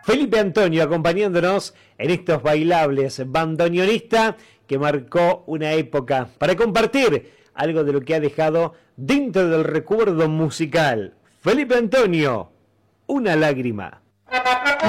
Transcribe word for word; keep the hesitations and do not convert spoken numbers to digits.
Felipe Antonio acompañándonos en estos bailables, bandoneonista que marcó una época para compartir algo de lo que ha dejado dentro del recuerdo musical. Felipe Antonio, una lágrima.